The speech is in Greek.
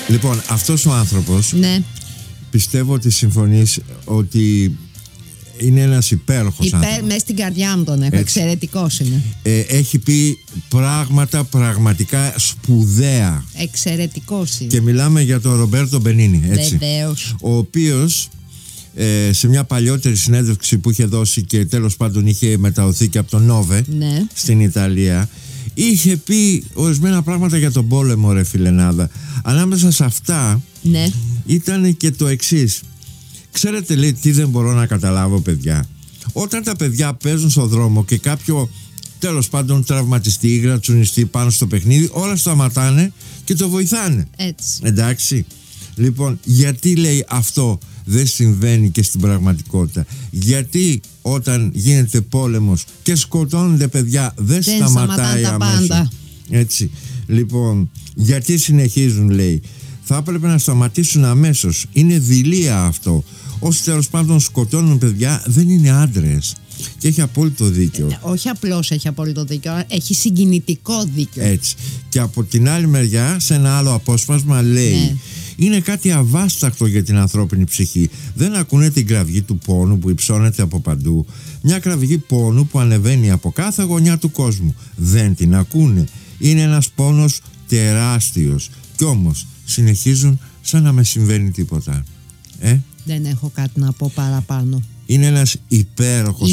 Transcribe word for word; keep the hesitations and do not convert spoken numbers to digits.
Λοιπόν, αυτός ο άνθρωπος, ναι, πιστεύω ότι συμφωνείς ότι είναι ένας υπέροχος Υπέρ, άνθρωπος. μέσα στην καρδιά μου τον έχω. Εξαιρετικός είναι. Ε, έχει πει πράγματα πραγματικά σπουδαία. Εξαιρετικός είναι. Και μιλάμε για τον Ρομπέρτο Μπενίνι, έτσι. Βεβαίως. Ο οποίος ε, σε μια παλιότερη συνέντευξη που είχε δώσει και τέλος πάντων είχε μεταδοθεί και από τον Νόβε, ναι, στην Ιταλία, είχε πει ορισμένα πράγματα για τον πόλεμο, ρε φιλενάδα. Ανάμεσα σε αυτά, ναι, ήταν και το εξής. Ξέρετε, λέει, τι δεν μπορώ να καταλάβω, παιδιά? Όταν τα παιδιά παίζουν στο δρόμο και κάποιο τέλος πάντων τραυματιστεί ή γρατσουνιστεί πάνω στο παιχνίδι, όλα σταματάνε και το βοηθάνε. έτσι. Εντάξει. Λοιπόν, γιατί, λέει, αυτό δεν συμβαίνει και στην πραγματικότητα? Γιατί όταν γίνεται πόλεμος και σκοτώνονται παιδιά δεν, Δεν σταματάει σταματάνε τα αμέσως? πάντα. Έτσι. Λοιπόν, γιατί συνεχίζουν, λέει? Θα έπρεπε να σταματήσουν αμέσως. Είναι δειλία αυτό. Όσοι τέλος πάντων σκοτώνουν παιδιά δεν είναι άντρες. Και έχει απόλυτο δίκιο. Ε, όχι απλώς έχει απόλυτο δίκιο, έχει συγκινητικό δίκιο. Έτσι. Και από την άλλη μεριά, σε ένα άλλο απόσπασμα, λέει, ναι, είναι κάτι αβάσταχτο για την ανθρώπινη ψυχή. Δεν ακούνε την κραυγή του πόνου που υψώνεται από παντού. Μια κραυγή πόνου που ανεβαίνει από κάθε γωνιά του κόσμου. Δεν την ακούνε. Είναι ένας πόνος τεράστιος. Κι όμως συνεχίζουν σαν να με συμβαίνει τίποτα. Ε? Δεν έχω κάτι να πω παραπάνω. Είναι ένας υπέροχος